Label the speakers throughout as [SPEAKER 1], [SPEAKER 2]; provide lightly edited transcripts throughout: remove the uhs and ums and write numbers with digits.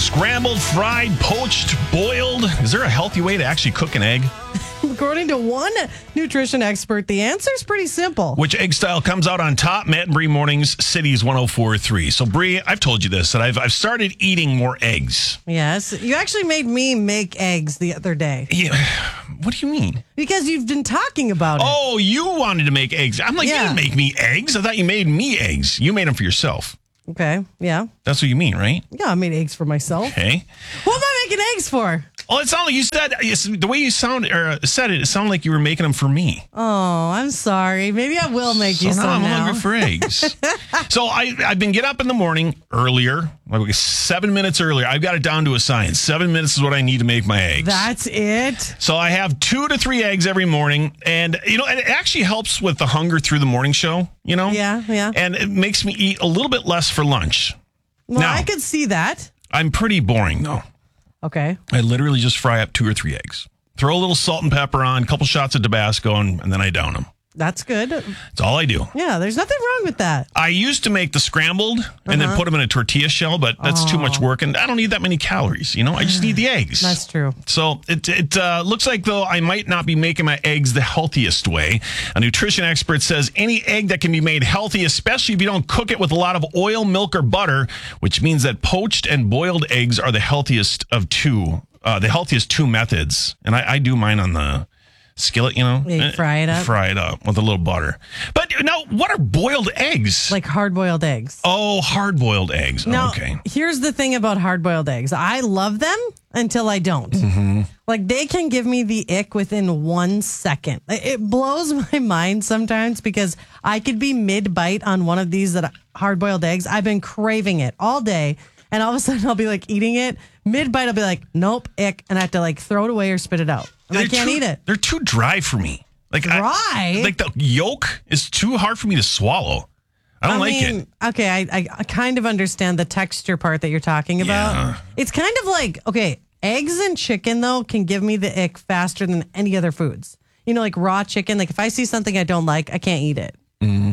[SPEAKER 1] scrambled, fried, poached, boiled. Is there a healthy way to actually cook an egg?
[SPEAKER 2] According to one nutrition expert, the answer is pretty simple.
[SPEAKER 1] Which egg style comes out on top? Matt and Bree Mornings, Cities 104.3. So, Bree, I've told you this, that I've started eating more eggs.
[SPEAKER 2] Yes. You actually made me make eggs the other day.
[SPEAKER 1] Yeah. What do you mean?
[SPEAKER 2] Because you've been talking about it.
[SPEAKER 1] Oh, you wanted to make eggs. I'm like, You didn't make me eggs. I thought you made me eggs. You made them for yourself.
[SPEAKER 2] Okay. Yeah.
[SPEAKER 1] That's what you mean, right?
[SPEAKER 2] Yeah, I made eggs for myself.
[SPEAKER 1] Okay.
[SPEAKER 2] What am I making eggs for?
[SPEAKER 1] Well, it sounded like you said, the way you said it sounded like you were making them for me.
[SPEAKER 2] Oh, I'm sorry. Maybe I will make you some
[SPEAKER 1] I'm
[SPEAKER 2] now.
[SPEAKER 1] hungry for eggs. So I've been get up in the morning earlier, like 7 minutes earlier. I've got it down to a science. 7 minutes is what I need to make my eggs.
[SPEAKER 2] That's it.
[SPEAKER 1] So I have 2 to 3 eggs every morning. And, and it actually helps with the hunger through the morning show,
[SPEAKER 2] Yeah.
[SPEAKER 1] And it makes me eat a little bit less for lunch.
[SPEAKER 2] Well,
[SPEAKER 1] now,
[SPEAKER 2] I could see that.
[SPEAKER 1] I'm pretty boring, though.
[SPEAKER 2] Okay.
[SPEAKER 1] I literally just fry up 2 or 3 eggs. Throw a little salt and pepper on, a couple shots of Tabasco, and then I down them.
[SPEAKER 2] That's good.
[SPEAKER 1] That's all I do.
[SPEAKER 2] Yeah, there's nothing wrong with that.
[SPEAKER 1] I used to make the scrambled and then put them in a tortilla shell, but that's too much work, and I don't need that many calories. I just need the eggs.
[SPEAKER 2] That's true.
[SPEAKER 1] So it looks like, though, I might not be making my eggs the healthiest way. A nutrition expert says any egg that can be made healthy, especially if you don't cook it with a lot of oil, milk, or butter, which means that poached and boiled eggs are the healthiest of two. The healthiest 2 methods. And I do mine on the skillet,
[SPEAKER 2] You fry it up.
[SPEAKER 1] Fry it up with a little butter. But now, what are boiled eggs?
[SPEAKER 2] Like hard-boiled eggs.
[SPEAKER 1] Oh, hard-boiled eggs.
[SPEAKER 2] Now,
[SPEAKER 1] Okay.
[SPEAKER 2] Here's the thing about hard-boiled eggs. I love them until I don't.
[SPEAKER 1] Mm-hmm.
[SPEAKER 2] Like, they can give me the ick within 1 second. It blows my mind sometimes because I could be mid-bite on one of these hard-boiled eggs. I've been craving it all day. And all of a sudden, I'll be like eating it. Mid-bite, I'll be like, nope, ick. And I have to like throw it away or spit it out. And I can't eat it.
[SPEAKER 1] They're too dry for me. Like
[SPEAKER 2] Dry?
[SPEAKER 1] Like the yolk is too hard for me to swallow. I don't like it.
[SPEAKER 2] Okay, I kind of understand the texture part that you're talking about.
[SPEAKER 1] Yeah.
[SPEAKER 2] It's kind of like, okay, eggs and chicken, though, can give me the ick faster than any other foods. Like raw chicken. Like if I see something I don't like, I can't eat it. Mm-hmm.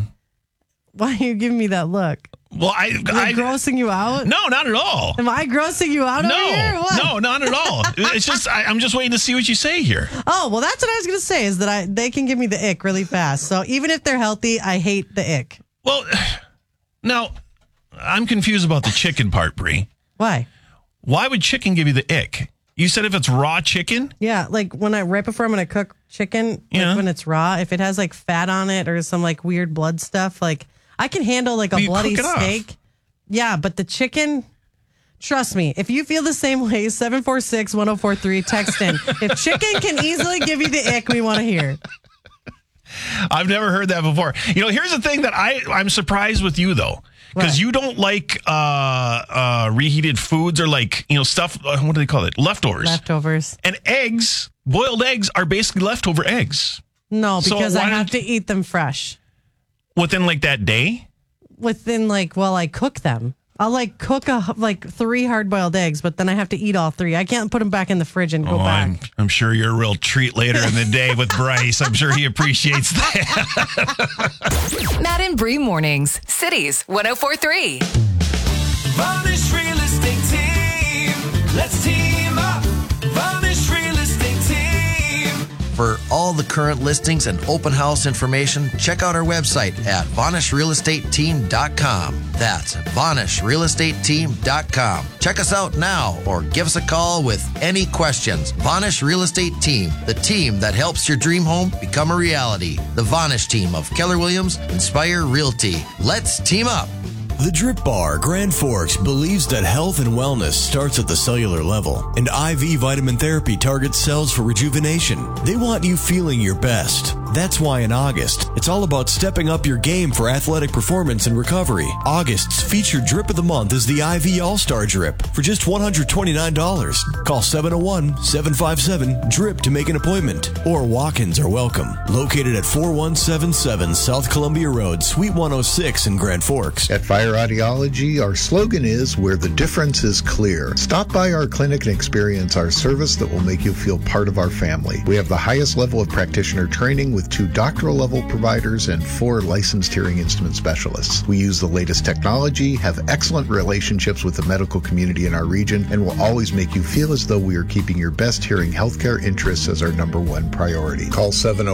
[SPEAKER 2] Why are you giving me that look?
[SPEAKER 1] Well,
[SPEAKER 2] Is it grossing you out?
[SPEAKER 1] No, not at all.
[SPEAKER 2] Am I grossing you out over here? What?
[SPEAKER 1] No, not at all. It's just I'm just waiting to see what you say here.
[SPEAKER 2] Oh, well, that's what I was going to say is that they can give me the ick really fast. So even if they're healthy, I hate the ick.
[SPEAKER 1] Well, now I'm confused about the chicken part, Bree.
[SPEAKER 2] Why?
[SPEAKER 1] Why would chicken give you the ick? You said if it's raw chicken?
[SPEAKER 2] Yeah, like right before I'm going to cook chicken, like when it's raw, if it has like fat on it or some like weird blood stuff, like I can handle like a bloody steak. Yeah, but the chicken, trust me, if you feel the same way, 746-1043, text in. If chicken can easily give you the ick, we want to hear.
[SPEAKER 1] I've never heard that before. Here's the thing that I'm surprised with you, though. Because you don't like reheated foods or like, stuff, what do they call it? Leftovers. And boiled eggs are basically leftover eggs.
[SPEAKER 2] No, because I have to eat them fresh.
[SPEAKER 1] Within like that day?
[SPEAKER 2] Within I cook them. I'll cook 3 hard-boiled eggs, but then I have to eat all 3. I can't put them back in the fridge and go back.
[SPEAKER 1] I'm sure you're a real treat later in the day with Bryce. I'm sure he appreciates that.
[SPEAKER 3] Matt and Bree Mornings, Cities 104.3.
[SPEAKER 4] Varnish Real Estate Team. Let's team up. Varnish Real Estate Team.
[SPEAKER 5] For all the current listings and open house information, check out our website at VanishRealEstateTeam.com. That's VanishRealEstateTeam.com. Check us out now or give us a call with any questions. Vanish Real Estate Team, the team that helps your dream home become a reality. The Vanish team of Keller Williams, Inspire Realty. Let's team up.
[SPEAKER 6] The Drip Bar Grand Forks believes that health and wellness starts at the cellular level, and IV vitamin therapy targets cells for rejuvenation. They want you feeling your best. That's why in August, it's all about stepping up your game for athletic performance and recovery. August's featured drip of the month is the IV All-Star Drip for just $129. Call 701-757-DRIP to make an appointment, or walk-ins are welcome. Located at 4177 South Columbia Road, Suite 106 in Grand Forks.
[SPEAKER 7] At Fire Audiology, our slogan is where the difference is clear. Stop by our clinic and experience our service that will make you feel part of our family. We have the highest level of practitioner training with with 2 doctoral level providers and 4 licensed hearing instrument specialists. We use the latest technology, have excellent relationships with the medical community in our region, and will always make you feel as though we are keeping your best hearing healthcare interests as our number one priority. Call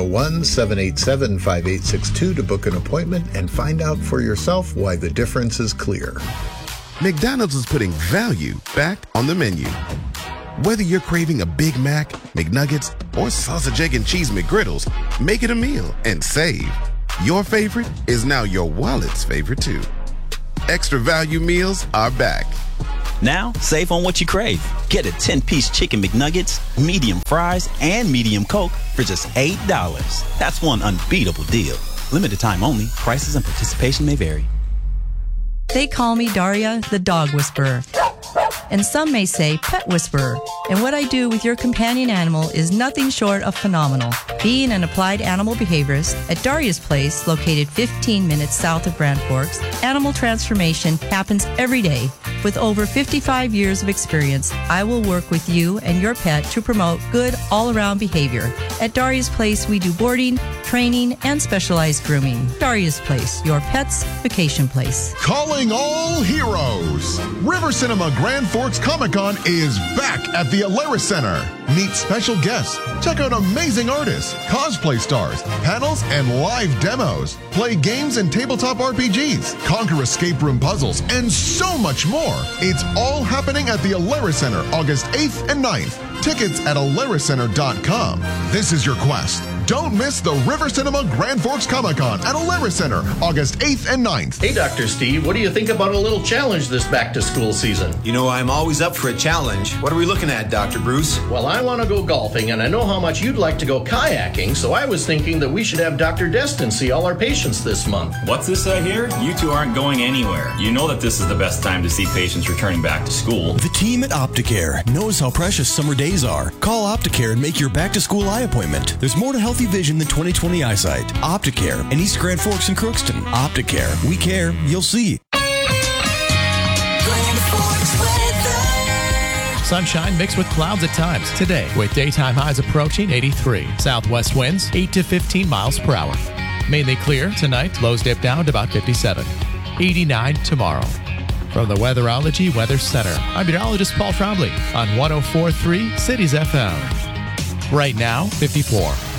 [SPEAKER 7] 701-787-5862 to book an appointment and find out for yourself why the difference is clear.
[SPEAKER 8] McDonald's is putting value back on the menu. Whether you're craving a Big Mac, McNuggets, or sausage, egg, and cheese McGriddles, make it a meal and save. Your favorite is now your wallet's favorite too. Extra value meals are back.
[SPEAKER 9] Now, save on what you crave. Get a 10-piece chicken McNuggets, medium fries, and medium Coke for just $8. That's one unbeatable deal. Limited time only. Prices and participation may vary.
[SPEAKER 10] They call me Daria, the dog whisperer. And some may say pet whisperer. And what I do with your companion animal is nothing short of phenomenal. Being an applied animal behaviorist at Daria's Place, located 15 minutes south of Grand Forks, animal transformation happens every day. With over 55 years of experience, I will work with you and your pet to promote good all-around behavior. At Daria's Place, we do boarding, training, and specialized grooming. Daria's Place, your pet's vacation place.
[SPEAKER 11] Calling all heroes! River Cinema Grand Forks Comic-Con is back at the Alerus Center. Meet special guests, check out amazing artists, cosplay stars, panels, and live demos. Play games and tabletop RPGs, conquer escape room puzzles, and so much more. It's all happening at the Alerus Center August 8th and 9th. Tickets at AlerusCenter.com. This is your quest. Don't miss the River Cinema Grand Forks Comic-Con at Alerus Center August 8th and 9th.
[SPEAKER 12] Hey, Dr. Steve, what do you think about a little challenge this back-to-school season?
[SPEAKER 13] You know, I'm always up for a challenge. What are we looking at, Dr. Bruce?
[SPEAKER 12] Well, I want to go golfing, and I know how much you'd like to go kayaking, so I was thinking that we should have Dr. Destin see all our patients this month.
[SPEAKER 14] What's this I hear? You two aren't going anywhere. You know that this is the best time to see patients returning back to school.
[SPEAKER 6] The team at Opticare knows how precious summer days are. Call Opticare and make your back-to-school eye appointment. There's more to healthy vision than 20/20 eyesight. Opticare in East Grand Forks and Crookston. Opticare. We care. You'll see.
[SPEAKER 15] Sunshine mixed with clouds at times today, with daytime highs approaching 83. Southwest winds 8 to 15 miles per hour. Mainly clear tonight. Lows dip down to about 57. 89 tomorrow. From the Weatherology Weather Center, I'm meteorologist Paul Trombley on 104.3 Cities FM. Right now, 54.